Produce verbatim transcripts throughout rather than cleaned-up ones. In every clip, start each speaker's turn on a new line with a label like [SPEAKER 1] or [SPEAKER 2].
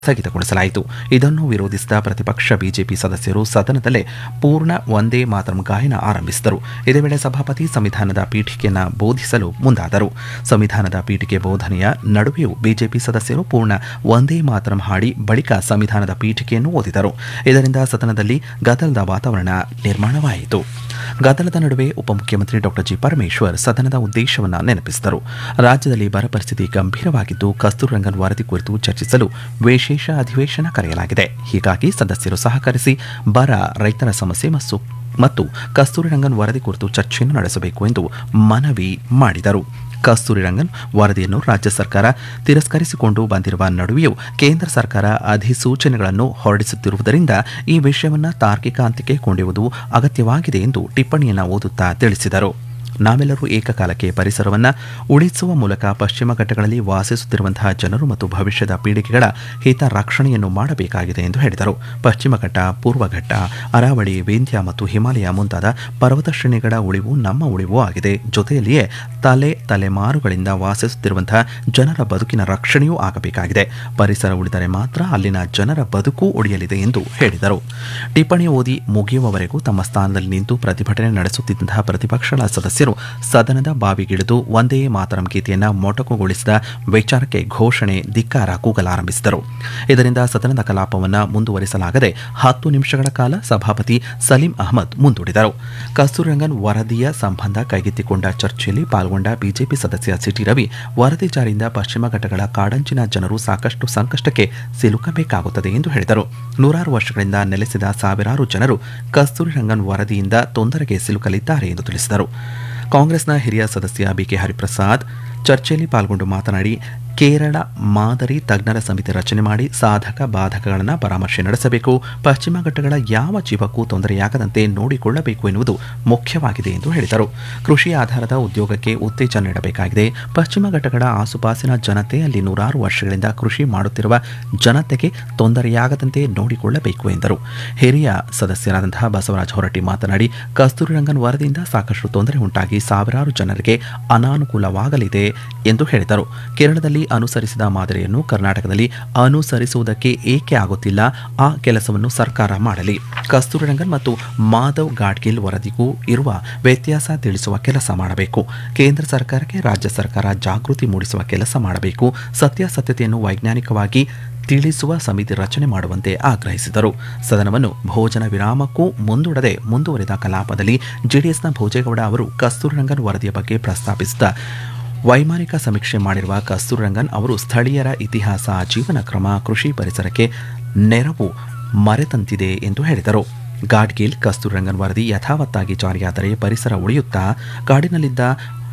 [SPEAKER 1] ಸ್ಥಗಿತಗೊಳಿಸಲಾಯಿತು. ಇದನ್ನು ವಿರೋಧಿಸಿದ ಪ್ರತಿಪಕ್ಷ ಬಿಜೆಪಿ ಸದಸ್ಯರು ಸದನದಲ್ಲೇ ಪೂರ್ಣ ವಂದೇ ಮಾತರಂ ಗಾಯನ ಆರಂಭಿಸಿದರು. ಇದೇ ವೇಳೆ ಸಭಾಪತಿ ಸಂವಿಧಾನದ ಪೀಠಿಕೆಯನ್ನು ಬೋಧಿಸಲು ಮುಂದಾದರು. ಸಂವಿಧಾನದ ಪೀಠಿಕೆ ಬೋಧನೆಯ ನಡುವೆಯೂ ಬಿಜೆಪಿ ಸದಸ್ಯರು ಪೂರ್ಣ ವಂದೇ ಮಾತರಂ ಹಾಡಿ ಬಳಿಕ ಸಂವಿಧಾನದ ಪೀಠಿಕೆಯನ್ನು ಓದಿದರು. ಇದರಿಂದ ಸದನದಲ್ಲಿ ಗದ್ದಲದ ವಾತಾವರಣ ನಿರ್ಮಾಣವಾಯಿತು. ಗದ್ದಲದ ನಡುವೆ ಉಪಮುಖ್ಯಮಂತ್ರಿ ಡಾ ಜಿ ಪರಮೇಶ್ವರ್ ಸದನದ ಉದ್ದೇಶವನ್ನು ನೆನಪಿಸಿದರು. ರಾಜ್ಯದಲ್ಲಿ ಬರ ಪರಿಸ್ಥಿತಿ ಗಂಭೀರವಾಗಿದ್ದು ಕಸ್ತೂರಿ ರಂಗನ್ ವರದಿ ಕುರಿತು ಚರ್ಚಿಸಲು ವಿಶೇಷ ಅಧಿವೇಶನ ಕರೆಯಲಾಗಿದೆ. ಹೀಗಾಗಿ ಸದಸ್ಯರು ಸಹಕರಿಸಿ ಬರ, ರೈತರ ಸಮಸ್ಯೆ ಮತ್ತು ಕಸ್ತೂರಿ ರಂಗನ್ ವರದಿ ಕುರಿತು ಚರ್ಚೆಯನ್ನು ನಡೆಸಬೇಕು ಎಂದು ಮನವಿ ಮಾಡಿದರು. ಕಸ್ತೂರಿ ರಂಗನ್ ವರದಿಯನ್ನು ರಾಜ್ಯ ಸರ್ಕಾರ ತಿರಸ್ಕರಿಸಿಕೊಂಡು ಬಂದಿರುವ ನಡುವೆಯೂ ಕೇಂದ್ರ ಸರ್ಕಾರ ಅಧಿಸೂಚನೆಗಳನ್ನು ಹೊರಡಿಸುತ್ತಿರುವುದರಿಂದ ಈ ವಿಷಯವನ್ನು ತಾರ್ಕಿಕ ಅಂತ್ಯಕ್ಕೆ ಕೊಂಡೊಯ್ಯುವುದು ಅಗತ್ಯವಾಗಿದೆ ಎಂದು ಟಿಪ್ಪಣಿಯನ್ನು ಓದುತ್ತಾ ತಿಳಿಸಿದರು. ನಾವೆಲ್ಲರೂ ಏಕಕಾಲಕ್ಕೆ ಪರಿಸರವನ್ನು ಉಳಿಸುವ ಮೂಲಕ ಪಶ್ಚಿಮ ಘಟ್ಟಗಳಲ್ಲಿ ವಾಸಿಸುತ್ತಿರುವಂತಹ ಜನರು ಮತ್ತು ಭವಿಷ್ಯದ ಪೀಳಿಗೆಗಳ ಹಿತ ರಕ್ಷಣೆಯನ್ನು ಮಾಡಬೇಕಾಗಿದೆ ಎಂದು ಹೇಳಿದರು. ಪಶ್ಚಿಮ ಘಟ್ಟ, ಪೂರ್ವ ಘಟ್ಟ, ಅರಾವಳಿ, ವಿಂಧ್ಯ ಮತ್ತು ಹಿಮಾಲಯ ಮುಂತಾದ ಪರ್ವತ ಶ್ರೇಣಿಗಳ ಉಳಿವು ನಮ್ಮ ಉಳಿವು ಆಗಿದೆ. ಜೊತೆಯಲ್ಲಿಯೇ ತಲೆ ತಲೆಮಾರುಗಳಿಂದ ವಾಸಿಸುತ್ತಿರುವಂತಹ ಜನರ ಬದುಕಿನ ರಕ್ಷಣೆಯೂ ಆಗಬೇಕಾಗಿದೆ. ಪರಿಸರ ಉಳಿದರೆ ಮಾತ್ರ ಅಲ್ಲಿನ ಜನರ ಬದುಕು ಉಳಿಯಲಿದೆ ಎಂದು ಹೇಳಿದರು. ಟಿಪ್ಪಣಿ ಓದಿ ಮುಗಿಯುವವರೆಗೂ ತಮ್ಮ ಸ್ಥಾನದಲ್ಲಿ ನಿಂತು ಪ್ರತಿಭಟನೆ ನಡೆಸುತ್ತಿದ್ದಂತಹ ಪ್ರತಿಪಕ್ಷಗಳ ಸದಸ್ಯರು ಸದನದ ಬಾವಿಗಿಳಿದು ಒಂದೇ ಮಾತರಂ ಗೀತೆಯನ್ನು ಮೊಟಕುಗೊಳಿಸಿದ ವಿಚಾರಕ್ಕೆ ಘೋಷಣೆ, ಧಿಕ್ಕಾರ ಕೂಗಲಾರಂಭಿಸಿದರು. ಇದರಿಂದ ಸದನದ ಕಲಾಪವನ್ನು ಮುಂದುವರಿಸಲಾಗದೆ ಹತ್ತು ನಿಮಿಷಗಳ ಕಾಲ ಸಭಾಪತಿ ಸಲೀಂ ಅಹಮದ್ ಮುಂದೂಡಿದರು. ಕಸ್ತೂರಿ ರಂಗನ್ ವರದಿಯ ಸಂಬಂಧ ಕೈಗೆತ್ತಿಕೊಂಡ ಚರ್ಚೆಯಲ್ಲಿ ಪಾಲ್ಗೊಂಡ ಬಿಜೆಪಿ ಸದಸ್ಯ ಸಿಟಿ ರವಿ, ವರದಿ ಜಾರಿಯಿಂದ ಪಶ್ಚಿಮ ಘಟ್ಟಗಳ ಕಾಡಂಚಿನ ಜನರು ಸಾಕಷ್ಟು ಸಂಕಷ್ಟಕ್ಕೆ ಸಿಲುಕಬೇಕಾಗುತ್ತದೆ ಎಂದು ಹೇಳಿದರು. ನೂರಾರು ವರ್ಷಗಳಿಂದ ನೆಲೆಸಿದ ಸಾವಿರಾರು ಜನರು ಕಸ್ತೂರಿ ರಂಗನ್ ವರದಿಯಿಂದ ತೊಂದರೆಗೆ ಸಿಲುಕಲಿದ್ದಾರೆ ಎಂದು ತಿಳಿಸಿದರು. ಕಾಂಗ್ರೆಸ್ನ ಹಿರಿಯ ಸದಸ್ಯ ಬಿಕೆ ಹರಿಪ್ರಸಾದ್ ಚರ್ಚೆಯಲ್ಲಿ ಪಾಲ್ಗೊಂಡು ಮಾತನಾಡಿ, ಕೇರಳ ಮಾದರಿ ತಜ್ಞರ ಸಮಿತಿ ರಚನೆ ಮಾಡಿ ಸಾಧಕ ಬಾಧಕಗಳನ್ನು ಪರಾಮರ್ಶೆ ನಡೆಸಬೇಕು. ಪಶ್ಚಿಮ ಘಟ್ಟಗಳ ಯಾವ ಜೀವಕ್ಕೂ ತೊಂದರೆಯಾಗದಂತೆ ನೋಡಿಕೊಳ್ಳಬೇಕು ಎನ್ನುವುದು ಮುಖ್ಯವಾಗಿದೆ ಎಂದು ಹೇಳಿದರು. ಕೃಷಿ ಆಧಾರದ ಉದ್ಯೋಗಕ್ಕೆ ಉತ್ತೇಜನ ನೀಡಬೇಕಾಗಿದೆ. ಪಶ್ಚಿಮ ಘಟ್ಟಗಳ ಆಸುಪಾಸಿನ ಜನತೆ, ಅಲ್ಲಿ ನೂರಾರು ವರ್ಷಗಳಿಂದ ಕೃಷಿ ಮಾಡುತ್ತಿರುವ ಜನತೆಗೆ ತೊಂದರೆಯಾಗದಂತೆ ನೋಡಿಕೊಳ್ಳಬೇಕು ಎಂದರು. ಹಿರಿಯ ಸದಸ್ಯರಾದಂತಹ ಬಸವರಾಜ ಹೊರಟ್ಟಿ ಮಾತನಾಡಿ, ಕಸ್ತೂರಿ ರಂಗನ್ ವರದಿಯಿಂದ ಸಾಕಷ್ಟು ತೊಂದರೆ ಉಂಟಾಗಿ ಸಾವಿರಾರು ಜನರಿಗೆ ಅನಾನುಕೂಲವಾಗಲಿದೆ ಎಂದು ಹೇಳಿದರು. ಕೇರಳದಲ್ಲಿ ಅನುಸರಿಸಿದ ಮಾದರಿಯನ್ನು ಕರ್ನಾಟಕದಲ್ಲಿ ಅನುಸರಿಸುವುದಕ್ಕೆ ಏಕೆ ಆಗುತ್ತಿಲ್ಲ? ಆ ಕೆಲಸವನ್ನು ಸರ್ಕಾರ ಮಾಡಲಿ. ಕಸ್ತೂರಿ ರಂಗನ್ ಮತ್ತು ಮಾಧವ್ ಗಾಡ್ಗಿಲ್ ವರದಿಗೂ ಇರುವ ವ್ಯತ್ಯಾಸ ತಿಳಿಸುವ ಕೆಲಸ ಮಾಡಬೇಕು. ಕೇಂದ್ರ ಸರ್ಕಾರಕ್ಕೆ ರಾಜ್ಯ ಸರ್ಕಾರ ಜಾಗೃತಿ ಮೂಡಿಸುವ ಕೆಲಸ ಮಾಡಬೇಕು. ಸತ್ಯಾಸತ್ಯತೆಯನ್ನು ವೈಜ್ಞಾನಿಕವಾಗಿ ತಿಳಿಸುವ ಸಮಿತಿ ರಚನೆ ಮಾಡುವಂತೆ ಆಗ್ರಹಿಸಿದರು. ಸದನವನ್ನು ಭೋಜನ ವಿರಾಮಕ್ಕೂ ಮುಂದೂಡದೆ ಮುಂದುವರೆದ ಕಲಾಪದಲ್ಲಿ ಜೆಡಿಎಸ್ನ ಭೋಜೇಗೌಡ ಅವರು ಕಸ್ತೂರಿ ರಂಗನ್ ವರದಿಯ ಬಗ್ಗೆ ಪ್ರಸ್ತಾಪಿಸಿದ ವೈಮಾನಿಕ ಸಮೀಕ್ಷೆ ಮಾಡಿರುವ ಕಸ್ತೂರಿ ರಂಗನ್ ಅವರು ಸ್ಥಳೀಯರ ಇತಿಹಾಸ, ಜೀವನ ಕ್ರಮ, ಕೃಷಿ ಪರಿಸರಕ್ಕೆ ನೆರವು ಮರೆತಂತಿದೆ ಎಂದು ಹೇಳಿದರು. ಗಾಡ್ಗಿಲ್, ಕಸ್ತೂರಿ ರಂಗನ್ ವರದಿ ಯಥಾವತ್ತಾಗಿ ಜಾರಿಯಾದರೆ ಪರಿಸರ ಉಳಿಯುತ್ತಾ? ಕಾಡಿನಲ್ಲಿದ್ದ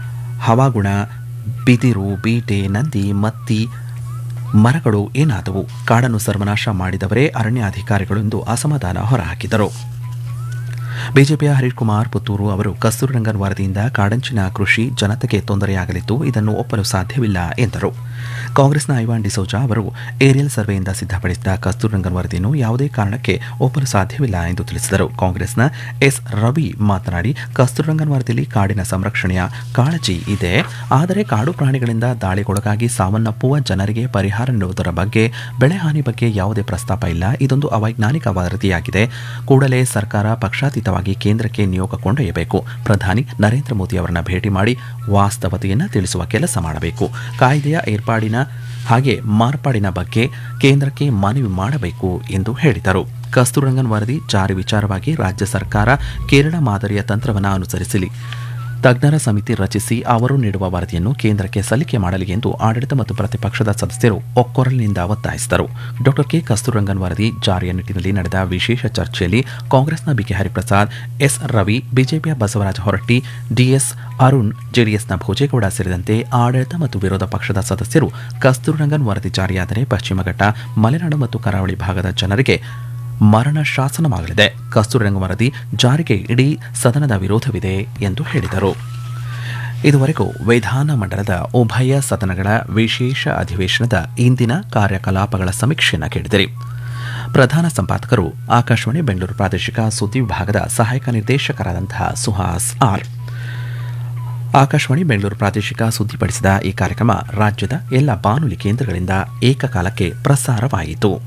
[SPEAKER 1] ಹವಾಗುಣ, ಬಿದಿರು, ಬೀಟೆ, ನಂದಿ, ಮತ್ತಿ ಮರಗಳು ಏನಾದವು? ಕಾಡನ್ನು ಸರ್ವನಾಶ ಮಾಡಿದವರೇ ಅರಣ್ಯಾಧಿಕಾರಿಗಳು ಎಂದು ಅಸಮಾಧಾನ ಹೊರಹಾಕಿದರು. ಬಿಜೆಪಿಯ ಹರೀಶ್ ಕುಮಾರ್ ಪುತ್ತೂರು ಅವರು ಕಸ್ತೂರಿ ರಂಗನ್ ವರದಿಯಿಂದ ಕಾಡಂಚಿನ ಕೃಷಿ ಜನತೆಗೆ ತೊಂದರೆಯಾಗಲಿದ್ದು, ಇದನ್ನು ಒಪ್ಪಲು ಸಾಧ್ಯವಿಲ್ಲ ಎಂದರು. ಕಾಂಗ್ರೆಸ್ನ ಐವಾನ್ ಡಿಸೋಜಾ ಅವರು ಏರಿಯಲ್ ಸರ್ವೆಯಿಂದ ಸಿದ್ಧಪಡಿಸಿದ ಕಸ್ತೂರಿ ರಂಗನ್ ವರದಿಯನ್ನು ಯಾವುದೇ ಕಾರಣಕ್ಕೆ ಒಪ್ಪಲು ಸಾಧ್ಯವಿಲ್ಲ ಎಂದು ತಿಳಿಸಿದರು. ಕಾಂಗ್ರೆಸ್ನ ಎಸ್ ರವಿ ಮಾತನಾಡಿ, ಕಸ್ತೂರಿ ರಂಗನ್ ವರದಿಯಲ್ಲಿ ಕಾಡಿನ ಸಂರಕ್ಷಣೆಯ ಕಾಳಜಿ ಇದೆ, ಆದರೆ ಕಾಡು ಪ್ರಾಣಿಗಳಿಂದ ದಾಳಿಗೊಳಗಾಗಿ ಸಾವನ್ನಪ್ಪುವ ಜನರಿಗೆ ಪರಿಹಾರ ನೀಡುವುದರ ಬಗ್ಗೆ, ಬೆಳೆ ಹಾನಿ ಬಗ್ಗೆ ಯಾವುದೇ ಪ್ರಸ್ತಾಪ ಇಲ್ಲ. ಇದೊಂದು ಅವೈಜ್ಞಾನಿಕ ವರದಿಯಾಗಿದೆ. ಕೂಡಲೇ ಸರ್ಕಾರ ಪಕ್ಷಾತೀತವಾಗಿ ಕೇಂದ್ರಕ್ಕೆ ನಿಯೋಗ ಕೊಂಡೊಯ್ಯಬೇಕು. ಪ್ರಧಾನಿ ನರೇಂದ್ರ ಮೋದಿ ಅವರನ್ನ ಭೇಟಿ ಮಾಡಿ ವಾಸ್ತವತೆಯನ್ನು ತಿಳಿಸುವ ಕೆಲಸ ಮಾಡಬೇಕು. ಕಾಯ್ದೆಯ ಏರ್ಪಾಡಿನ ಹಾಗೆ ಮಾರ್ಪಾಡಿನ ಬಗ್ಗೆ ಕೇಂದ್ರಕ್ಕೆ ಮನವಿ ಮಾಡಬೇಕು ಎಂದು ಹೇಳಿದರು. ಕಸ್ತೂರಿ ರಂಗನ್ ವರದಿ ಜಾರಿ ವಿಚಾರವಾಗಿ ರಾಜ್ಯ ಸರ್ಕಾರ ಕೇರಳ ಮಾದರಿಯ ತಂತ್ರವನ್ನು ಅನುಸರಿಸಲಿ. ತಜ್ಞರ ಸಮಿತಿ ರಚಿಸಿ ಅವರು ನೀಡುವ ವರದಿಯನ್ನು ಕೇಂದ್ರಕ್ಕೆ ಸಲ್ಲಿಕೆ ಮಾಡಲಿ ಎಂದು ಆಡಳಿತ ಮತ್ತು ಪ್ರತಿಪಕ್ಷದ ಸದಸ್ಯರು ಒಕ್ಕೊರಲಿನಿಂದ ಒತ್ತಾಯಿಸಿದರು. ಡಾ ಕೆ ಕಸ್ತೂರಿ ರಂಗನ್ ವರದಿ ಜಾರಿಯ ನಿಟ್ಟಿನಲ್ಲಿ ನಡೆದ ವಿಶೇಷ ಚರ್ಚೆಯಲ್ಲಿ ಕಾಂಗ್ರೆಸ್ನ ಬಿಕೆ ಹರಿಪ್ರಸಾದ್, ಎಸ್ ರವಿ, ಬಿಜೆಪಿಯ ಬಸವರಾಜ ಹೊರಟ್ಟಿ, ಡಿಎಸ್ ಅರುಣ್, ಜೆಡಿಎಸ್ನ ಭೋಜೇಗೌಡ ಸೇರಿದಂತೆ ಆಡಳಿತ ಮತ್ತು ವಿರೋಧ ಪಕ್ಷದ ಸದಸ್ಯರು ಕಸ್ತೂರಿ ರಂಗನ್ ವರದಿ ಜಾರಿಯಾದರೆ ಪಶ್ಚಿಮ ಘಟ್ಟ, ಮಲೆನಾಡು ಮತ್ತು ಕರಾವಳಿ ಭಾಗದ ಜನರಿಗೆ ಮರಣ ಶಾಸನವಾಗಲಿದೆ. ಕಸ್ತೂರಿ ರಂಗನ್ ವರದಿ ಜಾರಿಗೆ ಇಡೀ ಸದನದ ವಿರೋಧವಿದೆ ಎಂದು ಹೇಳಿದರು. ಇದುವರೆಗೂ ವಿಧಾನಮಂಡಲದ ಉಭಯ ಸದನಗಳ ವಿಶೇಷ ಅಧಿವೇಶನದ ಇಂದಿನ ಕಾರ್ಯಕಲಾಪಗಳ ಸಮೀಕ್ಷೆಯನ್ನು ಕೇಳಿದಿರಿ. ಪ್ರಧಾನ ಸಂಪಾದಕರು ಆಕಾಶವಾಣಿ ಬೆಂಗಳೂರು ಪ್ರಾದೇಶಿಕ ಸುದ್ದಿ ವಿಭಾಗದ ಸಹಾಯಕ ನಿರ್ದೇಶಕರಾದಂತಹ ಸುಹಾಸ್ ಆರ್. ಆಕಾಶವಾಣಿ ಬೆಂಗಳೂರು ಪ್ರಾದೇಶಿಕ ಸುದ್ದಿಪಡಿಸಿದ ಈ ಕಾರ್ಯಕ್ರಮ ರಾಜ್ಯದ ಎಲ್ಲ ಬಾನುಲಿ ಕೇಂದ್ರಗಳಿಂದ ಏಕಕಾಲಕ್ಕೆ ಪ್ರಸಾರವಾಯಿತು.